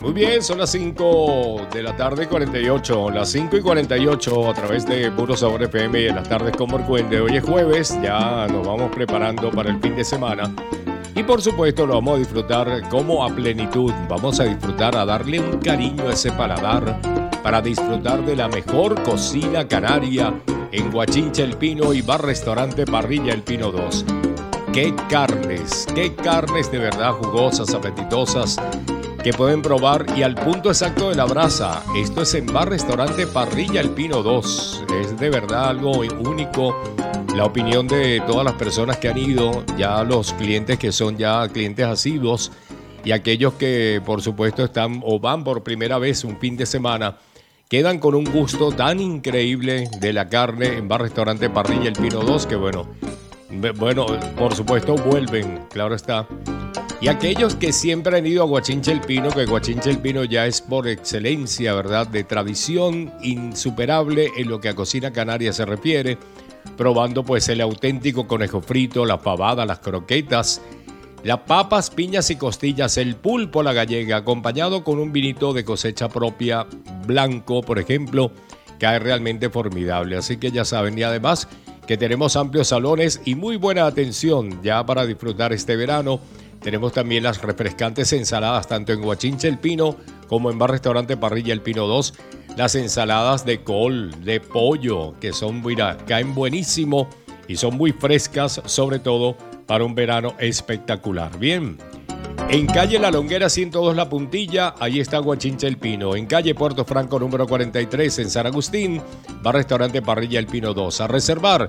Muy bien, son las 5 de la tarde 48, las 5 y 48 a través de Puro Sabor FM y en las tardes con Morcuende. Hoy es jueves, ya nos vamos preparando para el fin de semana y por supuesto lo vamos a disfrutar como a plenitud. Vamos a disfrutar, a darle un cariño a ese paladar para disfrutar de la mejor cocina canaria en Guachinche El Pino y Bar Restaurante Parrilla El Pino 2. Qué carnes de verdad jugosas, apetitosas, que pueden probar y al punto exacto de la brasa. Esto es en Bar Restaurante Parrilla El Pino 2. Es de verdad algo único. La opinión de todas las personas que han ido, ya los clientes que son ya clientes asiduos y aquellos que por supuesto están o van por primera vez un fin de semana, quedan con un gusto tan increíble de la carne en Bar Restaurante Parrilla El Pino 2 que bueno, por supuesto vuelven, claro está. Y aquellos que siempre han ido a Guachinche El Pino, que Guachinche El Pino ya es por excelencia, ¿verdad?, de tradición insuperable en lo que a cocina canaria se refiere, probando pues el auténtico conejo frito, la pavada, las croquetas, las papas, piñas y costillas, el pulpo a la gallega, acompañado con un vinito de cosecha propia, blanco, por ejemplo, que es realmente formidable. Así que ya saben, y además que tenemos amplios salones y muy buena atención ya para disfrutar este verano. Tenemos también las refrescantes ensaladas, tanto en Guachinche El Pino como en Bar Restaurante Parrilla El Pino 2. Las ensaladas de col, de pollo, que son, mira, caen buenísimo y son muy frescas, sobre todo para un verano espectacular. Bien, en calle La Longuera 102 La Puntilla, ahí está Guachinche El Pino. En calle Puerto Franco número 43 en San Agustín, Bar Restaurante Parrilla El Pino 2. A reservar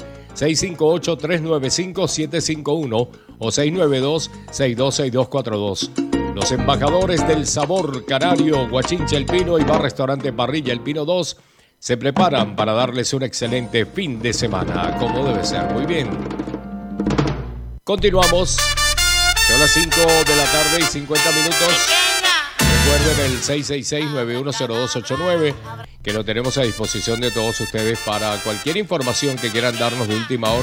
658-395-751 o 692-626242. Los embajadores del sabor canario, Guachinche El Pino y Bar Restaurante Parrilla El Pino 2 se preparan para darles un excelente fin de semana, como debe ser. Muy bien. Continuamos. Son las 5 de la tarde y 50 minutos. Recuerden el 666-910289, que lo tenemos a disposición de todos ustedes para cualquier información que quieran darnos de última hora.